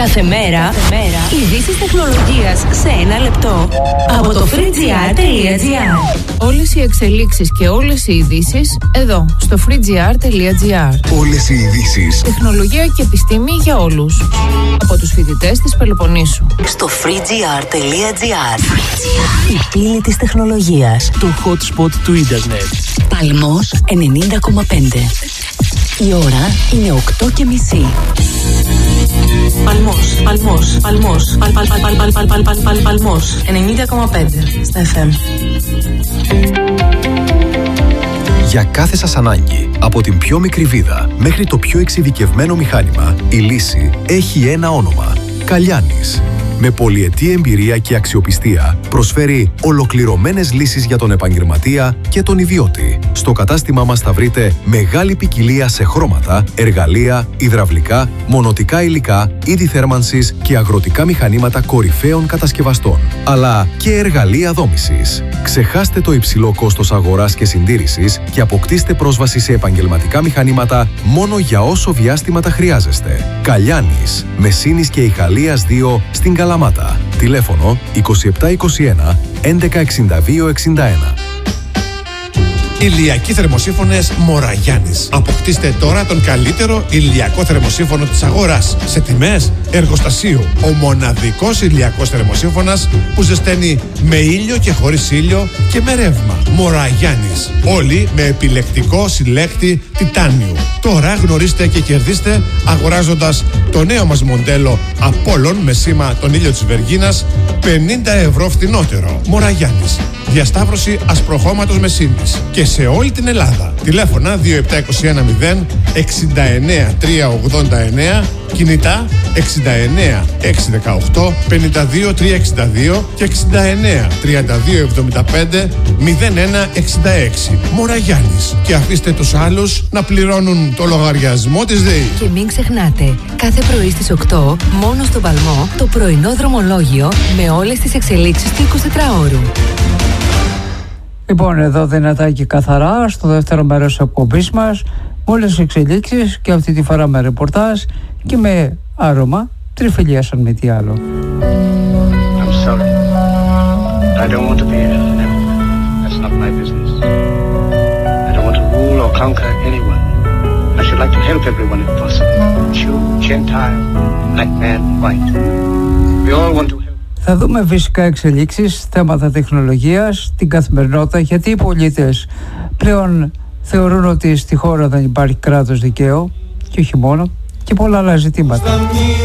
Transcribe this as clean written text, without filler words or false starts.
Κάθε μέρα ειδήσεις τεχνολογίας σε ένα λεπτό από το freegr.gr. Όλες οι εξελίξεις και όλες οι ειδήσεις εδώ στο freegr.gr. Όλες οι ειδήσεις. Τεχνολογία και επιστήμη για όλους. Από τους φοιτητές της Πελοποννήσου. Στο freegr.gr. Η πύλη της τεχνολογίας. Το hot spot του ίντερνετ. Παλμός 90,5. Η ώρα είναι 8:30. Παλμός 90,5 στα FM. Για κάθε σας ανάγκη, από την πιο μικρή βίδα μέχρι το πιο εξειδικευμένο μηχάνημα, η λύση έχει ένα όνομα: Καλιάνης. Με πολυετή εμπειρία και αξιοπιστία, προσφέρει ολοκληρωμένες λύσεις για τον επαγγελματία και τον ιδιώτη. Στο κατάστημά μας θα βρείτε μεγάλη ποικιλία σε χρώματα, εργαλεία, υδραυλικά, μονοτικά υλικά, είδη θέρμανσης και αγροτικά μηχανήματα κορυφαίων κατασκευαστών. Αλλά και εργαλεία δόμησης. Ξεχάστε το υψηλό κόστος αγοράς και συντήρησης και αποκτήστε πρόσβαση σε επαγγελματικά μηχανήματα μόνο για όσο διάστημα τα χρειάζεστε. Καλιάνης, Μεσίνης και Ιχαλίας 2 στην Καλαμάτα. Τηλέφωνο 2721 1162 61. Ηλιακοί θερμοσύφωνες Μοραγιάννης. Αποκτήστε τώρα τον καλύτερο ηλιακό θερμοσύφωνο της αγοράς σε τιμές εργοστασίου. Ο μοναδικός ηλιακός θερμοσύφωνας που ζεσταίνει με ήλιο και χωρίς ήλιο και με ρεύμα. Μοραγιάννης. Όλοι με επιλεκτικό συλλέκτη τιτάνιου. Τώρα γνωρίστε και κερδίστε αγοράζοντας το νέο μας μοντέλο Απόλλων με σήμα τον ήλιο της Βεργίνας 50 ευρώ φθηνότερο. Μοραγιάννης. Διασταύρωση ασπροχώματος Μεσίνης και σε όλη την Ελλάδα. Τηλέφωνα 2721 0 69 389, κινητά 69 618 52 362 και 69 32 75 01 66. Μοραγιάννης. Και αφήστε τους άλλους να πληρώνουν το λογαριασμό της ΔΕΗ. Και μην ξεχνάτε, κάθε πρωί στις 8, μόνο στο Παλμό, το πρωινό δρομολόγιο με όλες τις εξελίξεις του 24ωρου. Λοιπόν, εδώ δυνατά και καθαρά στο δεύτερο μέρος της εκπομπής μας, όλες τις εξελίξεις και αυτή τη φορά με ρεπορτάζ και με άρωμα τριφυλιάς αν μη τι άλλο. I'm sorry. I don't want to be an emperor. That's not my business. I don't want to rule or conquer anyone. I should like to help everyone if possible. Jew, Gentile, black man, white. We all want to help. Θα δούμε φυσικά εξελίξεις, θέματα τεχνολογίας, την καθημερινότητα, γιατί οι πολίτες πλέον θεωρούν ότι στη χώρα δεν υπάρχει κράτος δικαίου και όχι μόνο, και πολλά άλλα ζητήματα.